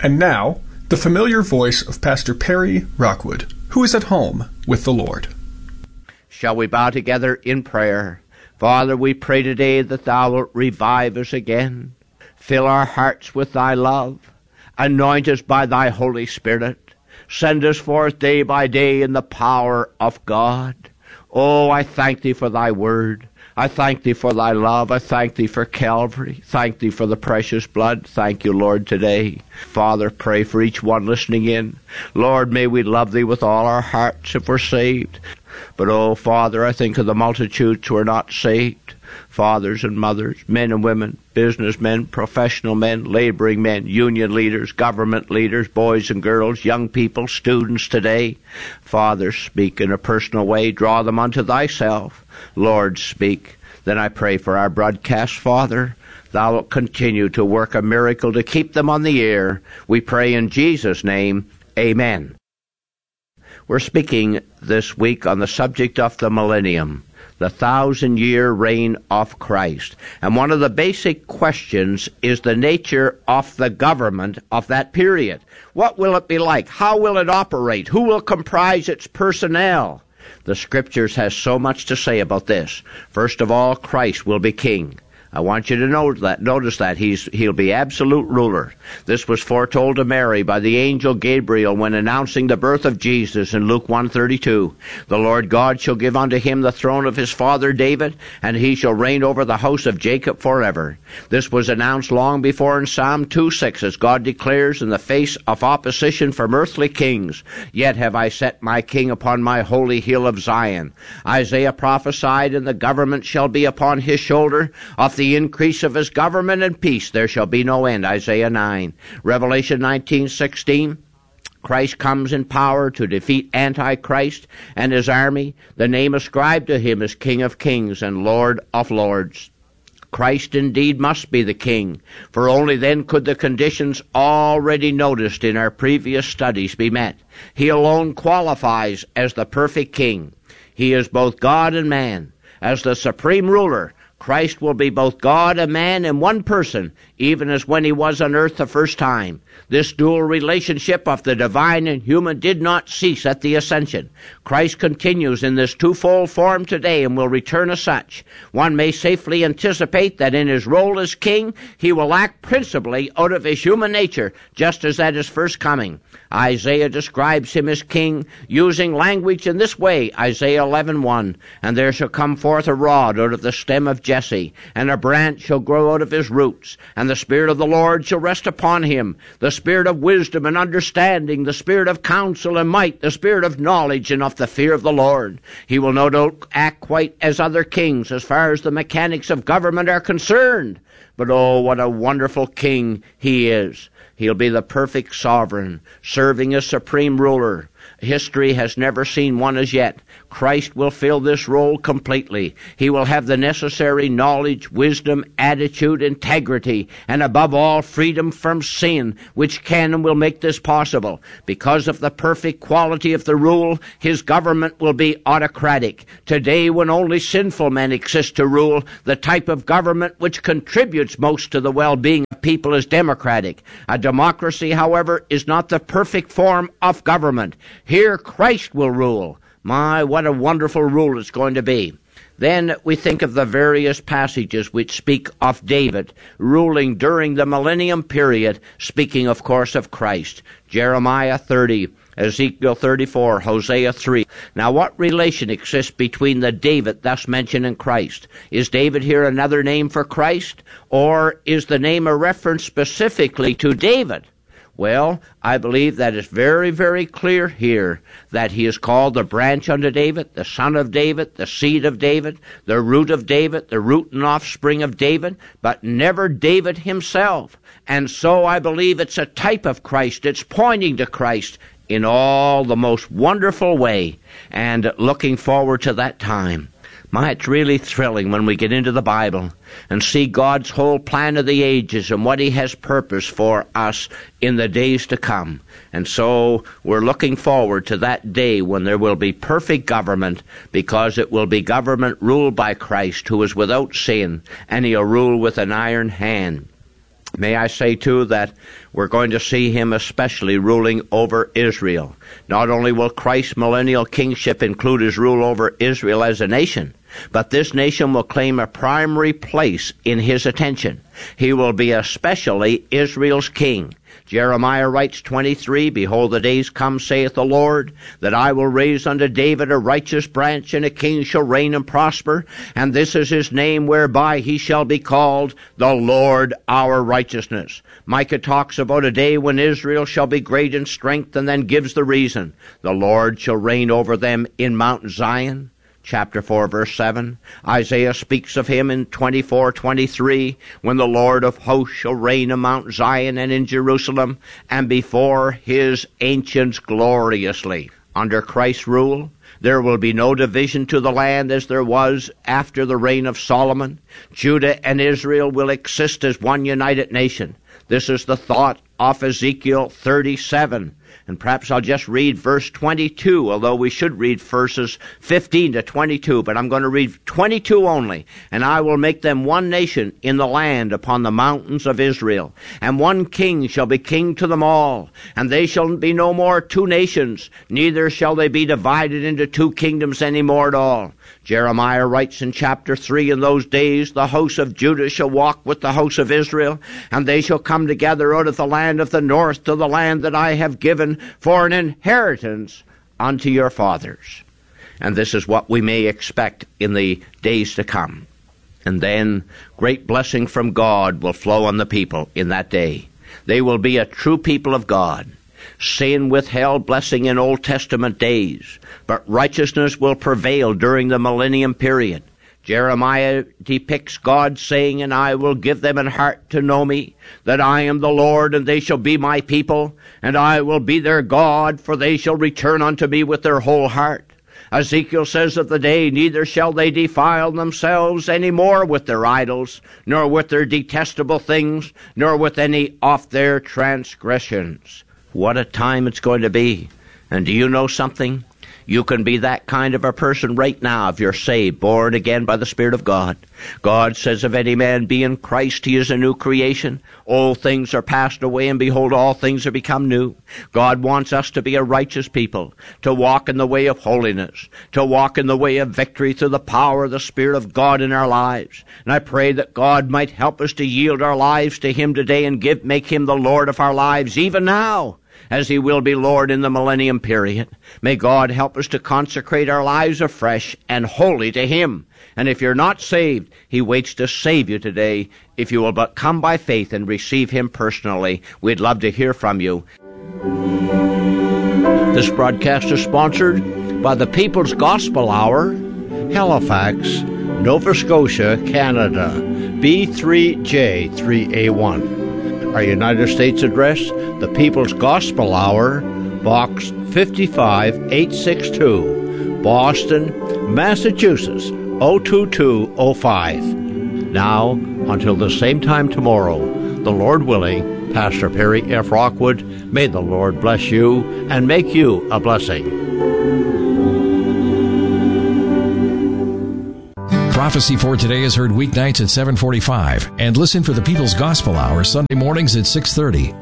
And now, the familiar voice of Pastor Perry Rockwood, who is at home with the Lord. Shall we bow together in prayer? Father, we pray today that Thou wilt revive us again. Fill our hearts with Thy love. Anoint us by Thy Holy Spirit. Send us forth day by day in the power of God. Oh, I thank Thee for Thy word. I thank Thee for Thy love. I thank Thee for Calvary. Thank Thee for the precious blood. Thank You, Lord, today. Father, pray for each one listening in. Lord, may we love Thee with all our hearts if we're saved. But, oh, Father, I think of the multitudes who are not saved. Fathers and mothers, men and women, businessmen, professional men, laboring men, union leaders, government leaders, boys and girls, young people, students today. Father, speak in a personal way. Draw them unto Thyself. Lord, speak. Then I pray for our broadcast, Father. Thou wilt continue to work a miracle to keep them on the air. We pray in Jesus' name. Amen. We're speaking this week on the subject of the millennium, the 1,000-year reign of Christ. And one of the basic questions is the nature of the government of that period. What will it be like? How will it operate? Who will comprise its personnel? The Scriptures has so much to say about this. First of all, Christ will be king. I want you to notice that he'll be absolute ruler. This was foretold to Mary by the angel Gabriel when announcing the birth of Jesus in Luke 1:32. The Lord God shall give unto him the throne of his father David, and he shall reign over the house of Jacob forever. This was announced long before in Psalm 2:6, as God declares in the face of opposition from earthly kings, "Yet have I set my king upon my holy hill of Zion." Isaiah prophesied, "And the government shall be upon his shoulder. Of the increase of his government and peace there shall be no end." Isaiah 9. Revelation 19:16. Christ comes in power to defeat Antichrist and his army. The name ascribed to him is King of Kings and Lord of Lords. Christ indeed must be the king, for only then could the conditions already noticed in our previous studies be met. He alone qualifies as the perfect king. He is both God and man. As the supreme ruler, Christ will be both God and man in one person, even as when he was on earth the first time. This dual relationship of the divine and human did not cease at the ascension. Christ continues in this twofold form today and will return as such. One may safely anticipate that in his role as king, he will act principally out of his human nature, just as at his first coming. Isaiah describes him as king, using language in this way, Isaiah 11:1, "And there shall come forth a rod out of the stem of Jesse, and a branch shall grow out of his roots, and the Spirit of the Lord shall rest upon him, the Spirit of wisdom and understanding, the Spirit of counsel and might, the Spirit of knowledge and of the fear of the Lord." He will no doubt act quite as other kings as far as the mechanics of government are concerned. But oh, what a wonderful king he is. He'll be the perfect sovereign, serving as supreme ruler. History has never seen one as yet. Christ will fill this role completely. He will have the necessary knowledge, wisdom, attitude, integrity, and above all, freedom from sin, which can and will make this possible. Because of the perfect quality of the rule, his government will be autocratic. Today, when only sinful men exist to rule, the type of government which contributes most to the well-being of people is democratic. A democracy, however, is not the perfect form of government. Here Christ will rule. My, what a wonderful rule it's going to be. Then we think of the various passages which speak of David ruling during the millennium period, speaking, of course, of Christ. Jeremiah 30, Ezekiel 34, Hosea 3. Now, what relation exists between the David thus mentioned in Christ? Is David here another name for Christ, or is the name a reference specifically to David? Well, I believe that it's very, very clear here that he is called the branch unto David, the son of David, the seed of David, the root of David, the root and offspring of David, but never David himself. And so I believe it's a type of Christ. It's pointing to Christ in all the most wonderful way, and looking forward to that time. My, it's really thrilling when we get into the Bible and see God's whole plan of the ages and what he has purposed for us in the days to come. And so we're looking forward to that day when there will be perfect government, because it will be government ruled by Christ, who is without sin, and he'll rule with an iron hand. May I say, too, that we're going to see him especially ruling over Israel. Not only will Christ's millennial kingship include his rule over Israel as a nation, but this nation will claim a primary place in his attention. He will be especially Israel's king. Jeremiah writes 23, Behold, the days come, saith the Lord, that I will raise unto David a righteous branch, and a king shall reign and prosper. And this is his name, whereby he shall be called the Lord our righteousness. Micah talks about a day when Israel shall be great in strength, and then gives the reason. The Lord shall reign over them in Mount Zion. Chapter 4, verse 7. Isaiah speaks of him in 24:23, when the Lord of hosts shall reign in Mount Zion and in Jerusalem, and before his ancients gloriously. Under Christ's rule, there will be no division to the land as there was after the reign of Solomon. Judah and Israel will exist as one united nation. This is the thought of Ezekiel 37. And perhaps I'll just read verse 22, although we should read verses 15 to 22, but I'm going to read 22 only. And I will make them one nation in the land upon the mountains of Israel, and one king shall be king to them all. And they shall be no more two nations, neither shall they be divided into two kingdoms any more at all. Jeremiah writes in chapter 3, In those days the house of Judah shall walk with the house of Israel, and they shall come together out of the land of the north to the land that I have given for an inheritance unto your fathers. And this is what we may expect in the days to come. And then great blessing from God will flow on the people in that day. They will be a true people of God. Sin withheld blessing in Old Testament days, but righteousness will prevail during the millennium period. Jeremiah depicts God saying, And I will give them an heart to know me, that I am the Lord, and they shall be my people, and I will be their God, for they shall return unto me with their whole heart. Ezekiel says of the day, Neither shall they defile themselves any more with their idols, nor with their detestable things, nor with any of their transgressions. What a time it's going to be. And do you know something? You can be that kind of a person right now if you're saved, born again by the Spirit of God. God says, If any man be in Christ, he is a new creation. Old things are passed away, and behold, all things are become new. God wants us to be a righteous people, to walk in the way of holiness, to walk in the way of victory through the power of the Spirit of God in our lives. And I pray that God might help us to yield our lives to him today and make him the Lord of our lives, even now, as he will be Lord in the millennium period. May God help us to consecrate our lives afresh and wholly to him. And if you're not saved, he waits to save you today, if you will but come by faith and receive him personally. We'd love to hear from you. This broadcast is sponsored by the People's Gospel Hour, Halifax, Nova Scotia, Canada, B3J3A1. Our United States address, the People's Gospel Hour, Box 55862, Boston, Massachusetts, 02205. Now, until the same time tomorrow, the Lord willing, Pastor Perry F. Rockwood, may the Lord bless you and make you a blessing. Prophecy for Today is heard weeknights at 7:45, and listen for the People's Gospel Hour Sunday mornings at 6:30.